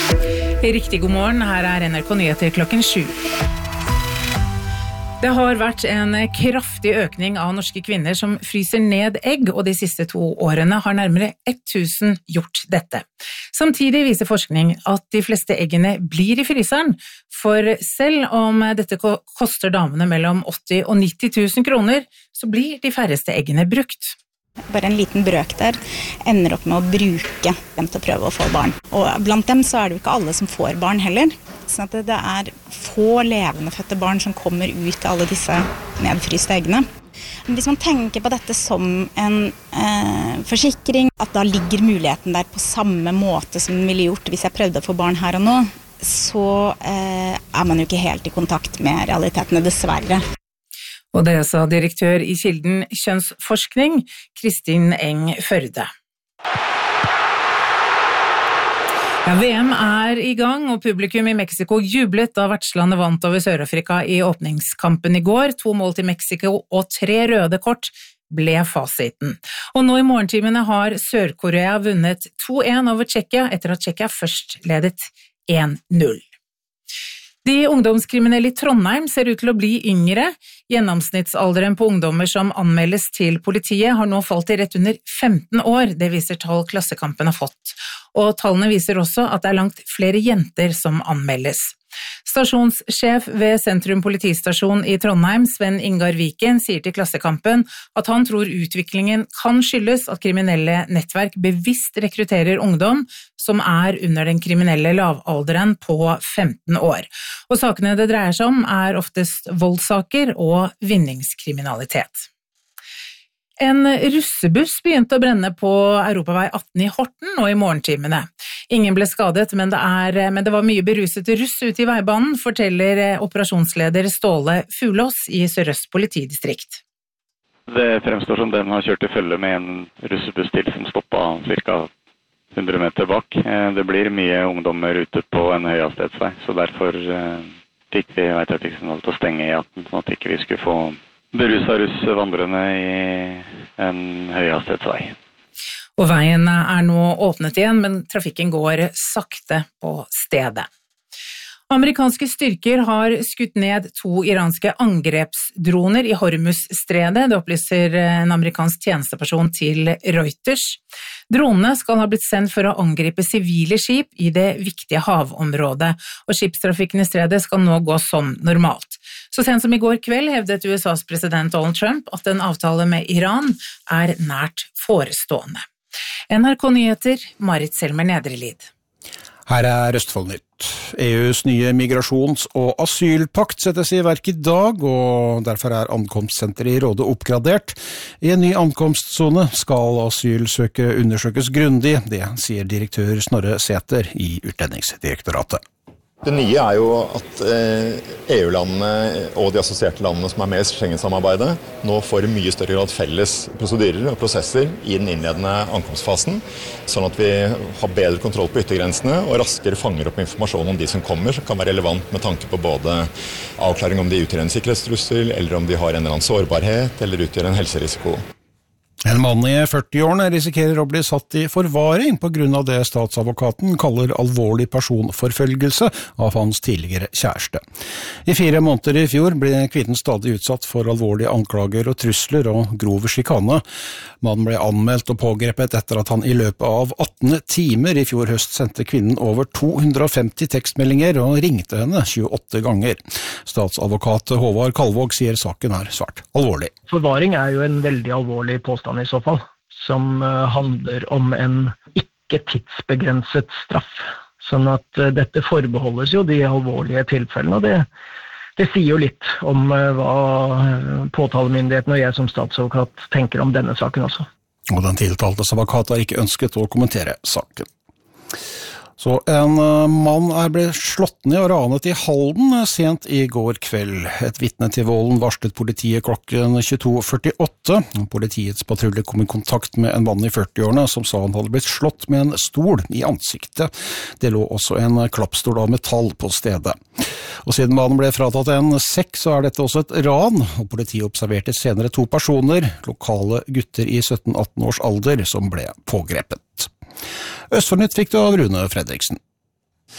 Riktig god morgen, her NRK Nyheter klokken 7. Det har vært en kraftig økning av norske kvinner som fryser ned egg, og de siste 2 årene har nærmere 1000 gjort dette. Samtidig viser forskning at de fleste eggene blir i fryseren, for selv om dette koster damene mellom 80 og 90 000 kroner, så blir de færreste eggene brukt. Bare en liten brøk der ender opp med å bruke dem til å prøve å få barn. Og blant dem så det jo ikke alle som får barn heller. Så at det få levende fødte barn som kommer ut av alle disse nedfryste eggene. Men hvis man tenker på dette som en forsikring, at da ligger muligheten der på samme måte som den ville gjort hvis jeg prøvde å få barn her og nå, så man jo ikke helt i kontakt med realitetene, dessverre. Og det sa direktør i Kilden kjønnsforskning, Kristin Eng Førde. Ja, VM i gang, og publikum i Mexico jublet da vertslandet vant over Sør-Afrika i åpningskampen i går. 2 mål til Mexico og 3 røde kort ble fasiten. Og nå i morgentimene har Sør-Korea vunnet 2-1 over Tsjekkia, etter at Tsjekkia først ledet 1-0. De ungdomskriminelle i Trondheim ser ut til å bli yngre. Gjennomsnittsalderen på ungdommer som anmeldes til politiet har nå falt til rett under 15 år, det viser tall Klassekampen har fått. Og tallene viser også at det langt flere jenter som anmeldes. Stasjonssjef ved Sentrum politistasjon i Trondheim, Sven Ingar Viken, sier til Klassekampen at han tror utviklingen kan skyldes at kriminelle nettverk bevisst rekrutterer ungdom som under den kriminelle lavalderen på 15 år. Og sakene det dreier seg om oftest voldssaker og vinningskriminalitet. En russebuss begynte å brenne på Europavei 18 i Horten nå i morgentimene. Ingen ble skadet, men det var mye berusete russ ute i veibanen, forteller operasjonsleder Ståle Fulås i Sør-Øst politidistrikt. Det fremstår som den har kjørt i følge med en russebuss til som stoppet ca. 100 meter bak. Det blir mye ungdommer ute på en høyhastighetsvei, så derfor fikk vi veitrafikksignal til å stenge E18, sånn at ikke vi skulle få beruset russ vandrende i en høyhastighetsvei. Og veien nå åpnet igjen, men trafikken går sakte på stedet. Amerikanske styrker har skutt ned 2 iranske angrepsdroner i Hormuz-stredet, det opplyser en amerikansk tjenesteperson til Reuters. Dronene skal ha blitt sendt for å angripe sivile skip i det viktige havområdet, og skipstrafikken i stredet skal nå gå som normalt. Så sent som i går kveld hevdet USAs president Donald Trump at en avtale med Iran nært forestående. NRK Nyheter, Marit Selmer Nedrelid. Her Østfoldnytt. EUs nye migrasjons- og asylpakt settes i verk i dag, og derfor ankomstsenteret i Råde oppgradert. I en ny ankomstzone skal asylsøkere undersøkes grundig, det sier direktør Snorre Sæther i Utlendingsdirektoratet. Det nye jo at EU-landene og de assosierte landene som med i Schengen-samarbeidet nå får i mye større grad felles prosedyrer og prosesser i den innledende ankomstfasen, sånn at vi har bedre kontroll på yttergrensene og raskere fanger opp informasjon om de som kommer, som kan være relevant med tanke på både avklaring om de utgjør en sikkerhetstrussel, eller om de har en eller annen sårbarhet, eller utgjør en helserisiko. En mann i 40-årene risikerer å bli satt i forvaring på grunn av det statsadvokaten kaller alvorlig personforfølgelse av hans tidligere kjæreste. I 4 måneder i fjor ble kvinnen stadig utsatt for alvorlige anklager og trusler og grov sjikane. Mannen ble anmeldt og pågrepet etter at han i løpet av 18 timer i fjor høst sendte kvinnen over 250 tekstmeldinger og ringte henne 28 ganger. Statsadvokat Håvard Kalvåg sier saken svært alvorlig. Forvaring jo en veldig alvorlig påstand i så fall, som handler om en ikke tidsbegrenset straff. Sånn at dette forbeholdes jo de alvorlige tilfellene, og det sier jo litt om hva påtalemyndigheten og jeg som statsadvokat tenker om denne saken også. Og den tiltaltes advokat har ikke ønsket å kommentere saken. Så en mann ble slått ned og ranet i Halden sent i går kveld. Et vitne til volden varslet politiet klokken 22:48. Politiets patrulje kom i kontakt med en mann i 40-årene som sa han hadde blitt slått med en stol i ansiktet. Det lå også en klappstol av metall på stedet. Og siden mannen ble fratatt en sekk, så dette også et ran, og politiet observerte senere 2 personer, lokale gutter i 17-18 års alder, som ble pågrepet. Østfoldnytt fikk du av Rune Fredriksen.